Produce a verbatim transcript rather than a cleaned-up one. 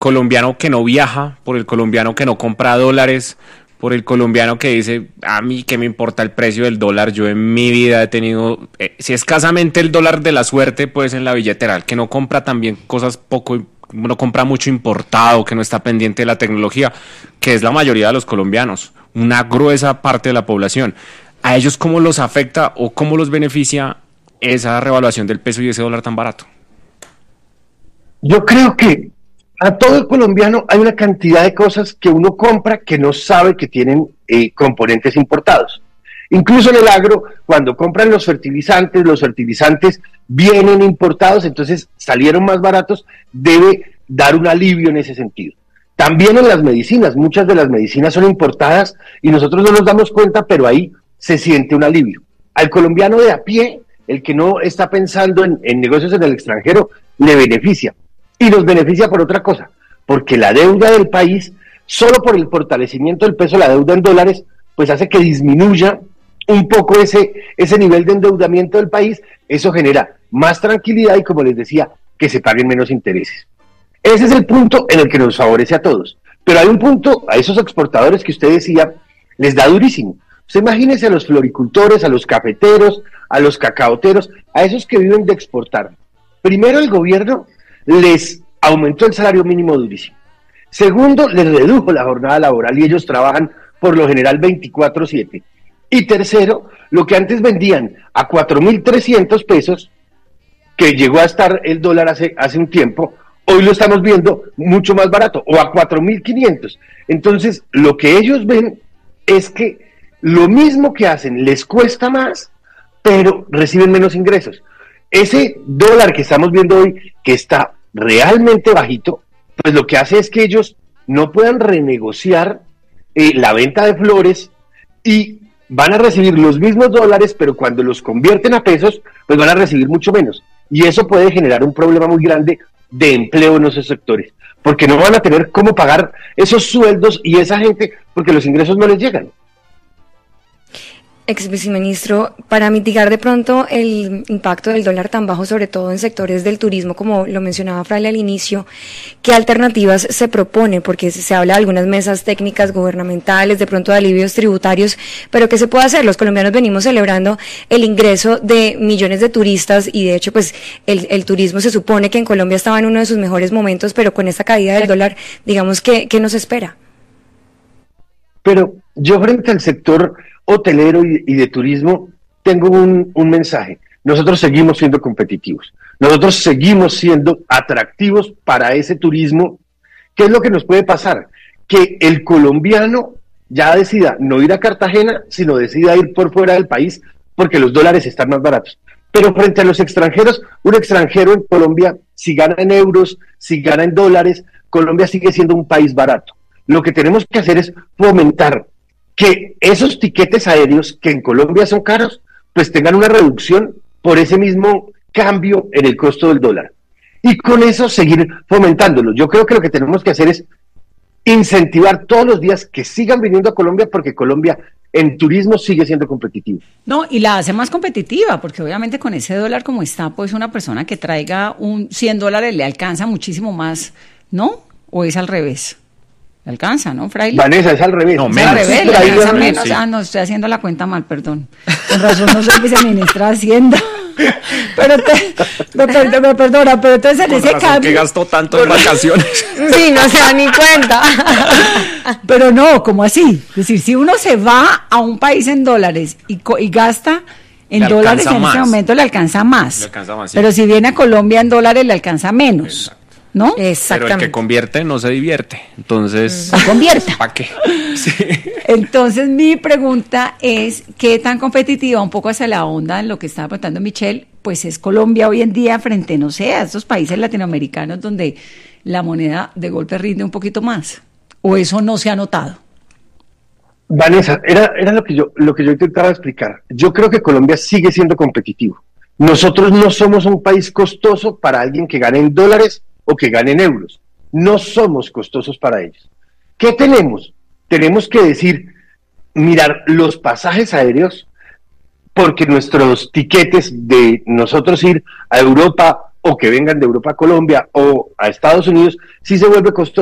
colombiano que no viaja, por el colombiano que no compra dólares, por el colombiano que dice, a mí qué me importa el precio del dólar, yo en mi vida he tenido, eh, si escasamente el dólar de la suerte, pues en la billetera, el que no compra también cosas poco, no compra mucho importado, que no está pendiente de la tecnología, que es la mayoría de los colombianos, una gruesa parte de la población. ¿A ellos cómo los afecta o cómo los beneficia esa revaluación del peso y ese dólar tan barato? Yo creo que a todo el colombiano hay una cantidad de cosas que uno compra que no sabe que tienen eh, componentes importados. Incluso en el agro, cuando compran los fertilizantes, los fertilizantes vienen importados, entonces salieron más baratos, debe dar un alivio en ese sentido. También en las medicinas, muchas de las medicinas son importadas y nosotros no nos damos cuenta, pero ahí se siente un alivio. Al colombiano de a pie, el que no está pensando en, en negocios en el extranjero, le beneficia. Y nos beneficia por otra cosa, porque la deuda del país, solo por el fortalecimiento del peso, la deuda en dólares, pues hace que disminuya un poco ese, ese nivel de endeudamiento del país. Eso genera más tranquilidad y, como les decía, que se paguen menos intereses. Ese es el punto en el que nos favorece a todos. Pero hay un punto, a esos exportadores que usted decía, les da durísimo. Usted imagínese a los floricultores, a los cafeteros, a los cacaoteros, a esos que viven de exportar. Primero, el gobierno les aumentó el salario mínimo durísimo. Segundo, les redujo la jornada laboral y ellos trabajan por lo general veinticuatro siete. Y tercero, lo que antes vendían a cuatro mil trescientos pesos, que llegó a estar el dólar hace, hace un tiempo, hoy lo estamos viendo mucho más barato, o a cuatro mil quinientos. Entonces, lo que ellos ven es que lo mismo que hacen les cuesta más, pero reciben menos ingresos. Ese dólar que estamos viendo hoy, que está realmente bajito, pues lo que hace es que ellos no puedan renegociar eh, la venta de flores y van a recibir los mismos dólares, pero cuando los convierten a pesos, pues van a recibir mucho menos. Y eso puede generar un problema muy grande de empleo en esos sectores, porque no van a tener cómo pagar esos sueldos y esa gente, porque los ingresos no les llegan. Ex viceministro, para mitigar de pronto el impacto del dólar tan bajo, sobre todo en sectores del turismo, como lo mencionaba Fraile al inicio, ¿qué alternativas se propone? Porque se habla de algunas mesas técnicas gubernamentales, de pronto de alivios tributarios, pero ¿qué se puede hacer? Los colombianos venimos celebrando el ingreso de millones de turistas y de hecho pues el, el turismo se supone que en Colombia estaba en uno de sus mejores momentos, pero con esta caída del dólar, digamos, ¿qué, qué nos espera? Pero yo frente al sector hotelero y, y de turismo tengo un, un mensaje. Nosotros seguimos siendo competitivos. Nosotros seguimos siendo atractivos para ese turismo. ¿Qué es lo que nos puede pasar? Que el colombiano ya decida no ir a Cartagena, sino decida ir por fuera del país porque los dólares están más baratos. Pero frente a los extranjeros, un extranjero en Colombia, si gana en euros, si gana en dólares, Colombia sigue siendo un país barato. Lo que tenemos que hacer es fomentar que esos tiquetes aéreos que en Colombia son caros, pues tengan una reducción por ese mismo cambio en el costo del dólar. Y con eso seguir fomentándolo. Yo creo que lo que tenemos que hacer es incentivar todos los días que sigan viniendo a Colombia, porque Colombia en turismo sigue siendo competitivo. No, y la hace más competitiva, porque obviamente con ese dólar como está, pues una persona que traiga un cien dólares le alcanza muchísimo más, ¿no? ¿O es al revés? ¿Le alcanza, no, Fraile? Vanessa, es al revés. No, es menos. Al revés, le alcanza menos. Sí. Ah, no, estoy haciendo la cuenta mal, perdón. Con razón no soy viceministra de Hacienda. Pero te, me, per, me perdona, pero entonces en ese cambio... que gastó tanto en vacaciones. Sí, no se da ni cuenta. Pero no, ¿cómo así? Es decir, si uno se va a un país en dólares y, y gasta en dólares, en ese momento le alcanza más. Le alcanza más, sí. Pero si viene a Colombia en dólares, le alcanza menos. Exacto. ¿No? Pero el que convierte no se divierte, entonces... No convierta. ¿Para qué? Sí. Entonces mi pregunta es, ¿qué tan competitiva, un poco hacia la onda en lo que estaba preguntando Michelle, pues es Colombia hoy en día frente, no sé, a estos países latinoamericanos donde la moneda de golpe rinde un poquito más? ¿O eso no se ha notado? Vanessa, era, era lo que yo, lo que yo intentaba explicar. Yo creo que Colombia sigue siendo competitivo. Nosotros no somos un país costoso para alguien que gane en dólares o que ganen euros. No somos costosos para ellos. ¿Qué tenemos? Tenemos que decir, mirar los pasajes aéreos, porque nuestros tiquetes de nosotros ir a Europa o que vengan de Europa a Colombia o a Estados Unidos, sí se vuelve costoso.